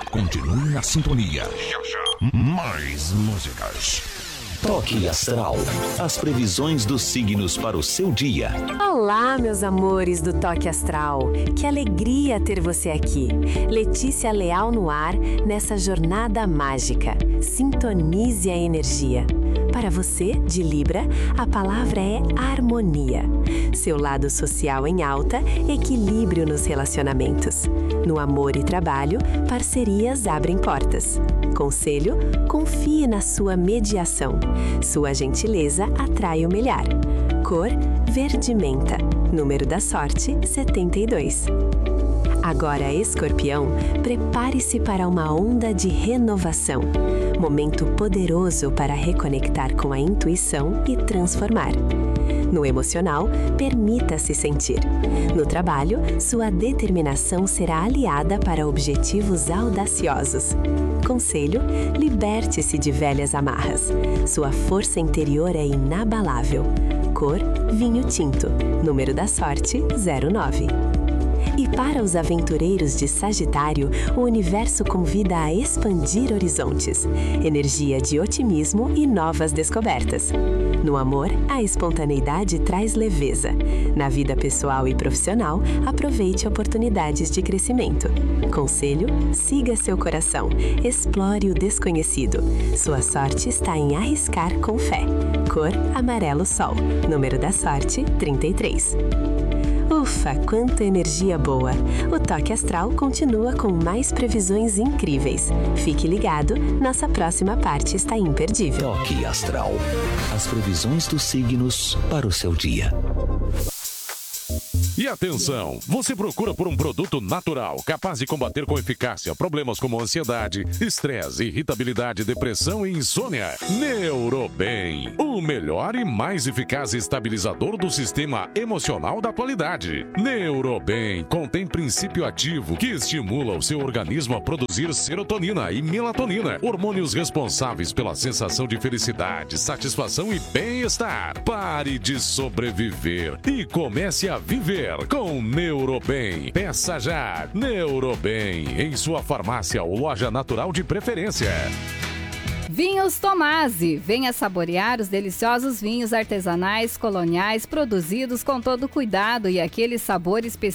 Continue na sintonia. Mais músicas. Toque Astral. As previsões dos signos para o seu dia. Olá, meus amores do Toque Astral. Que alegria ter você aqui. Letícia Leal no ar, nessa jornada mágica. Sintonize a energia. Para você, de Libra, a palavra é harmonia. Seu lado social em alta, equilíbrio nos relacionamentos. No amor e trabalho, parcerias abrem portas. Conselho, confie na sua mediação. Sua gentileza atrai o melhor. Cor, verde menta. Número da sorte, 72. Agora, Escorpião, prepare-se para uma onda de renovação. Momento poderoso para reconectar com a intuição e transformar. No emocional, permita-se sentir. No trabalho, sua determinação será aliada para objetivos audaciosos. Conselho, liberte-se de velhas amarras. Sua força interior é inabalável. Cor, vinho tinto. Número da sorte, 09. E para os aventureiros de Sagitário, o universo convida a expandir horizontes, energia de otimismo e novas descobertas. No amor, a espontaneidade traz leveza. Na vida pessoal e profissional, aproveite oportunidades de crescimento. Conselho, siga seu coração, explore o desconhecido. Sua sorte está em arriscar com fé. Cor, amarelo sol. Número da sorte, 33. Ufa, quanta energia boa! O Toque Astral continua com mais previsões incríveis. Fique ligado, nossa próxima parte está imperdível. Toque Astral. As previsões dos signos para o seu dia. E atenção, você procura por um produto natural, capaz de combater com eficácia problemas como ansiedade, estresse, irritabilidade, depressão e insônia? Neurobem, o melhor e mais eficaz estabilizador do sistema emocional da atualidade. Neurobem contém princípio ativo que estimula o seu organismo a produzir serotonina e melatonina, hormônios responsáveis pela sensação de felicidade, satisfação e bem-estar. Pare de sobreviver e comece a viver com Neurobem. Peça já Neurobem em sua farmácia ou loja natural de preferência. Vinhos Tomasi. Venha saborear os deliciosos vinhos artesanais coloniais produzidos com todo cuidado e aquele sabor especial